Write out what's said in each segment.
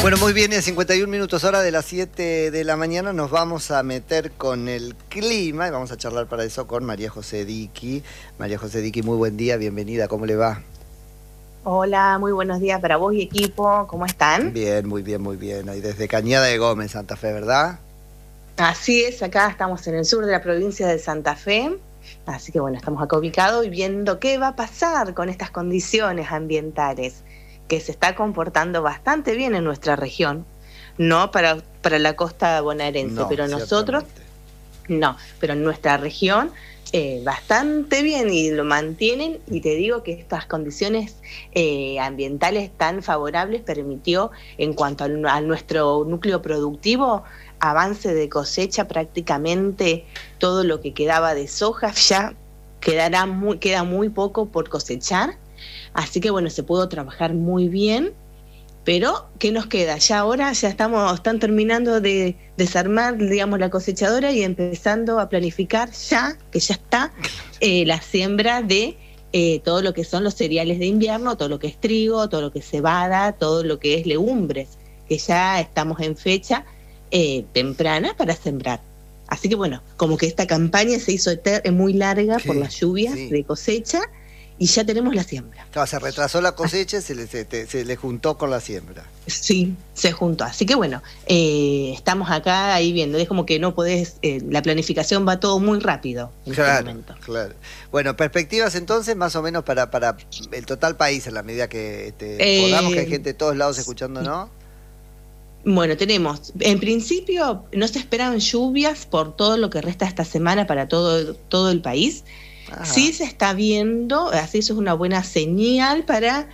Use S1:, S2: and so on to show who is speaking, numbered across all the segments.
S1: Bueno, muy bien, 51 minutos hora de las 7 de la mañana nos vamos a meter con el clima y vamos a charlar para eso con María José Diqui. María José Diqui, muy buen día, bienvenida, ¿cómo le va?
S2: Hola, muy buenos días para vos y equipo, ¿cómo están?
S1: Bien, muy bien, muy bien. Ahí desde Cañada de Gómez, Santa Fe, ¿verdad?
S2: Así es, acá estamos en el sur de la provincia de Santa Fe, así que bueno, estamos acá ubicados y viendo qué va a pasar con estas condiciones ambientales que se está comportando bastante bien en nuestra región, no para la costa bonaerense,
S1: No,
S2: pero nosotros, no, pero en nuestra región bastante bien y lo mantienen, y te digo que estas condiciones ambientales tan favorables permitió en cuanto a nuestro núcleo productivo avance de cosecha. Prácticamente todo lo que quedaba de soja ya queda muy poco por cosechar, así que bueno, se pudo trabajar muy bien. Pero, ¿qué nos queda? Ya ahora están terminando de desarmar, digamos, la cosechadora y empezando a planificar que ya está, la siembra de todo lo que son los cereales de invierno, todo lo que es trigo, todo lo que es cebada, todo lo que es legumbres, que ya estamos en fecha temprana para sembrar. Así que bueno, como que esta campaña se hizo muy larga por las lluvias de cosecha, y ya tenemos la siembra.
S1: Claro, se retrasó la cosecha y se le juntó con la siembra.
S2: Sí, se juntó. Así que bueno, estamos acá ahí viendo. Es como que no podés, la planificación va todo muy rápido en este momento.
S1: Claro. Bueno, perspectivas entonces más o menos para el total país, en la medida que podamos, que hay gente de todos lados escuchando, ¿no?
S2: Bueno, en principio no se esperan lluvias por todo lo que resta esta semana para todo el país. Ajá. Sí se está viendo, así eso es una buena señal para,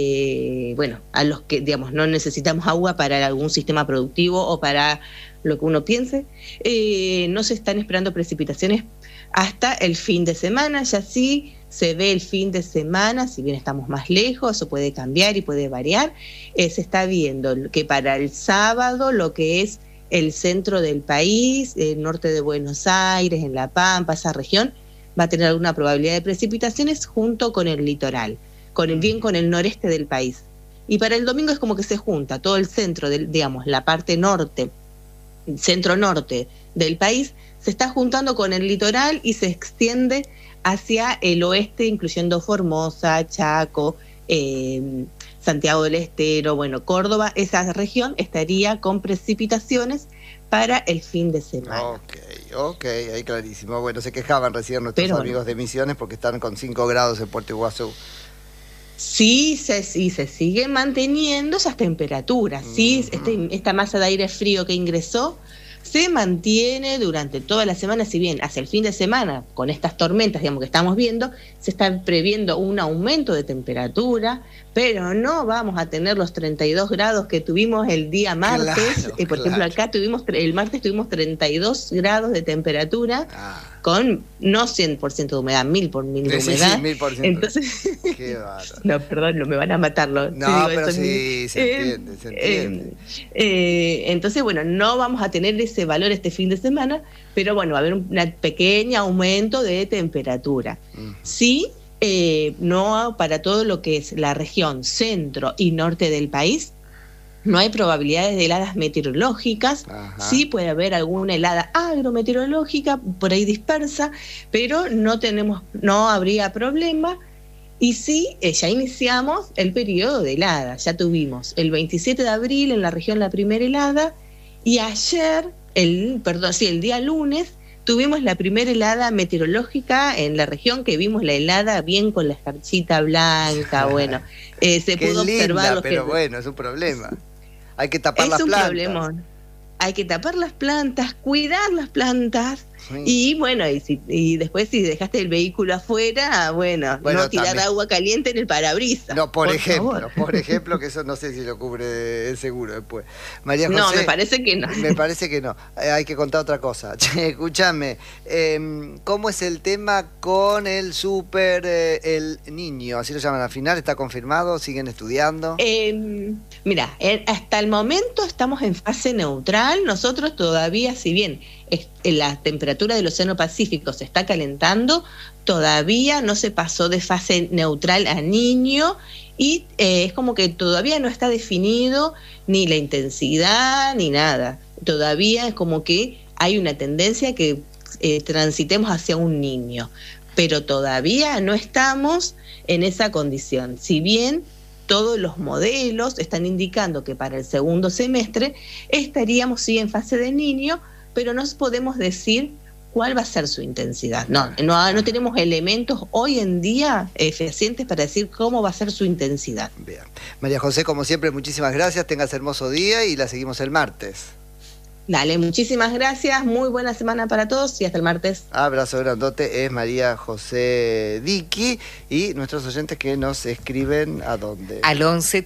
S2: a los que, digamos, no necesitamos agua para algún sistema productivo o para lo que uno piense. No se están esperando precipitaciones hasta el fin de semana, ya sí se ve el fin de semana, si bien estamos más lejos, eso puede cambiar y puede variar. Se está viendo que para el sábado lo que es el centro del país, el norte de Buenos Aires, en La Pampa, esa región, va a tener alguna probabilidad de precipitaciones junto con el litoral, con el noreste del país. Y para el domingo es como que se junta todo el centro, la parte norte, centro-norte del país, se está juntando con el litoral y se extiende hacia el oeste, incluyendo Formosa, Chaco, Santiago del Estero, Córdoba. Esa región estaría con precipitaciones para el fin de semana.
S1: Ok, ahí clarísimo. Bueno, se quejaban recién nuestros amigos de Misiones porque están con 5 grados en Puerto Iguazú.
S2: Sí, se sigue manteniendo esas temperaturas. Sí, esta masa de aire frío que ingresó se mantiene durante toda la semana, si bien hacia el fin de semana, con estas tormentas, digamos, que estamos viendo, se está previendo un aumento de temperatura, pero no vamos a tener los 32 grados que tuvimos el día martes. Por ejemplo, acá el martes tuvimos 32 grados de temperatura, con no 100% de humedad, 1000% de humedad.
S1: Sí, 1000%.
S2: Entonces,
S1: qué bárbaro.
S2: No, perdón, me van a matarlo.
S1: No, pero sí, se entiende.
S2: Entonces, no vamos a tener ese valor este fin de semana, pero va a haber un pequeño aumento de temperatura. Sí, no para todo lo que es la región centro y norte del país, no hay probabilidades de heladas meteorológicas. Ajá. Sí puede haber alguna helada agrometeorológica por ahí dispersa, pero no habría problema. Y sí, ya iniciamos el periodo de heladas. Ya tuvimos el 27 de abril en la región la primera helada, y ayer, el día lunes, tuvimos la primera helada meteorológica en la región, que vimos la helada bien con la escarchita blanca. Se pudo observar.
S1: Pero es un problema. Hay que tapar las plantas. Es un problemón.
S2: Hay que tapar las plantas, cuidar las plantas. Sí. Y después si dejaste el vehículo afuera, no tirar también agua caliente en el parabrisas.
S1: No, por ejemplo, que eso no sé si lo cubre el seguro después. María José,
S2: no, me parece que no.
S1: Me parece que no. Hay que contar otra cosa. Escúchame, ¿cómo es el tema con el El Niño? Así lo llaman al final, ¿está confirmado? ¿Siguen estudiando?
S2: Mira, hasta el momento estamos en fase neutral. Nosotros todavía, si bien la temperatura del Océano Pacífico se está calentando, todavía no se pasó de fase neutral a Niño, y es como que todavía no está definido ni la intensidad ni nada. Todavía es como que hay una tendencia que transitemos hacia un niño, pero todavía no estamos en esa condición. Si bien todos los modelos están indicando que para el segundo semestre estaríamos sí en fase de niño, pero no podemos decir cuál va a ser su intensidad. No tenemos elementos hoy en día fehacientes para decir cómo va a ser su intensidad.
S1: Bien. María José, como siempre, muchísimas gracias, tengas hermoso día y la seguimos el martes.
S2: Dale, muchísimas gracias, muy buena semana para todos y hasta el martes.
S1: Abrazo grandote, es María José Diqui y nuestros oyentes que nos escriben ¿a dónde?
S3: Al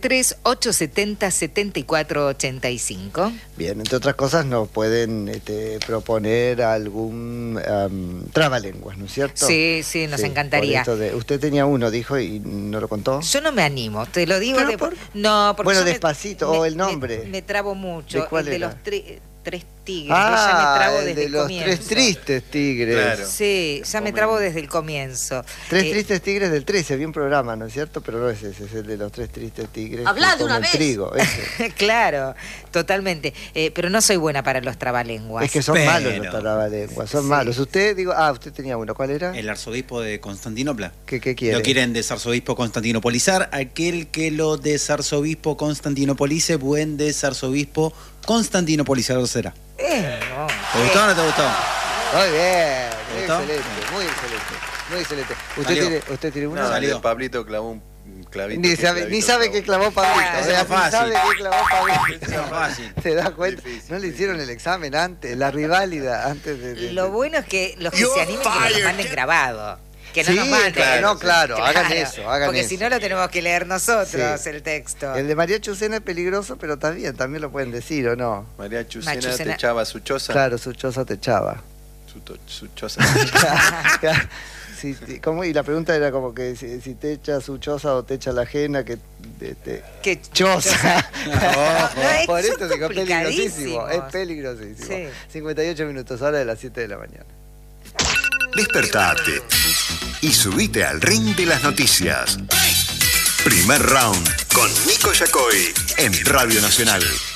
S3: 11-3-870-7485.
S1: Bien, entre otras cosas nos pueden proponer algún trabalenguas, ¿no es cierto?
S3: Sí, nos encantaría.
S1: Usted tenía uno, dijo, y no lo contó.
S3: Yo no me animo, te lo digo. No, porque
S1: bueno, despacito, o el nombre.
S3: Me trabo mucho.
S1: ¿De cuál
S3: el
S1: era?
S3: De los tres tigres. Yo ya me trabo desde
S1: de
S3: el
S1: los
S3: comienzo.
S1: 3 tristes tigres.
S4: Claro.
S3: Sí, ya me trabo desde el comienzo.
S1: 3 tristes tigres del 13, había un programa, ¿no es cierto? Pero no es ese, es el de los 3 tristes tigres.
S5: Hablá de una
S1: el
S5: vez.
S1: trigo, ese.
S3: Claro, totalmente. Pero no soy buena para los trabalenguas.
S1: Es que son malos los trabalenguas, son malos. Usted, usted tenía uno, ¿cuál era?
S4: El arzobispo de Constantinopla.
S1: ¿Qué quiere?
S4: Lo quieren desarzobispo constantinopolizar. Aquel que lo desarzobispo constantinopolice, buen desarzobispo constantinopolizador será.
S3: No.
S4: ¿Te gustó o no te gustó?
S1: Muy bien, muy
S4: ¿Gustó?
S1: excelente, muy excelente, muy excelente. ¿Usted tiene uno?
S6: No,
S4: Salió.
S6: Pablito clavó un clavito.
S1: Ni sabe que clavó Pablito.
S3: Ah,
S1: O sea,
S4: eso es fácil.
S1: ni sabe que clavó Pablito.
S4: Eso es fácil.
S1: ¿Te das cuenta?
S6: Difícil,
S1: No le hicieron el examen antes, la riválida antes de...
S3: Lo bueno es que los que se animen que nos lo manden grabado. Que no
S1: Sí,
S3: nos manden.
S1: claro, hagan eso.
S3: Porque si no lo tenemos que leer nosotros, el texto.
S1: El de María Chucena es peligroso, pero está bien, también lo pueden decir, ¿o no?
S6: María Chucena te
S3: Chucena.
S6: echaba su choza.
S1: Claro, su choza te echaba.
S6: Su choza.
S1: Sí, ¿cómo? Y la pregunta era como que si te echa su choza o te echa la ajena, que
S3: ¿Qué
S1: choza.
S3: No,
S1: Por
S3: son
S1: eso digo, es peligrosísimo.
S3: complicadísimos.
S1: Es peligrosísimo.
S3: Sí.
S1: 58 minutos, ahora de las 7 de la mañana.
S7: Despertate y subite al ring de las noticias. Primer round con Nico Yacoy en Radio Nacional.